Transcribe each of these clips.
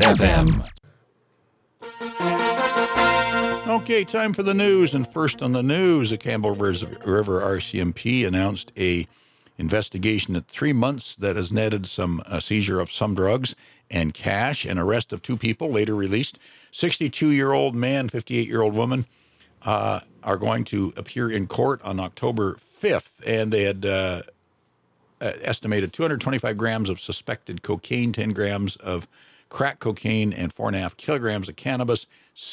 FM. Okay, time for the news. And first on the news, the Campbell River RCMP announced a investigation at 3 months that has netted a seizure of some drugs and cash, and arrest of 2 people later released. 62-year-old man, 58-year-old woman are going to appear in court on October 5th, and they had estimated 225 grams of suspected cocaine, 10 grams of crack cocaine, and 4.5 kilograms of cannabis,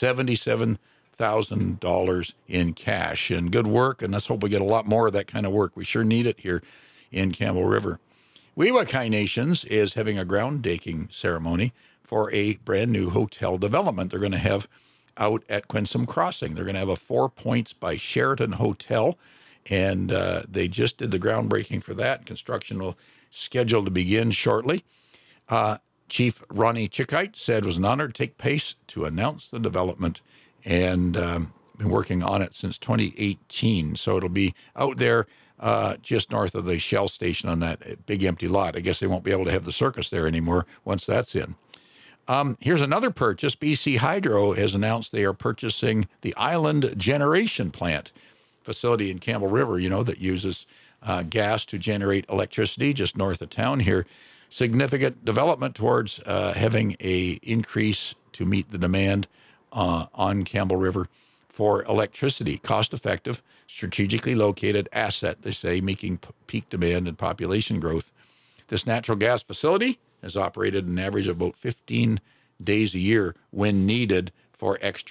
$77,000 in cash. And good work, and let's hope we get a lot more of that kind of work. We sure need it here in Campbell River. Weewakai Nations is having a groundbreaking ceremony for a brand new hotel development they're going to have out at Quinsam Crossing. They're going to have a 4 Points by Sheraton hotel, and they just did the groundbreaking for that. Construction will scheduled to begin shortly. Chief Ronnie Chickite said it was an honor to take pace to announce the development, and been working on it since 2018. So it'll be out there just north of the Shell station on that big empty lot. I guess they won't be able to have the circus there anymore once that's in. Here's another purchase. BC Hydro has announced they are purchasing the Island Generation Plant facility in Campbell River, that uses gas to generate electricity just north of town here. Significant development towards having a increase to meet the demand on Campbell River for electricity. Cost-effective, strategically located asset, they say, meeting peak demand and population growth. This natural gas facility has operated an average of about 15 days a year when needed for extra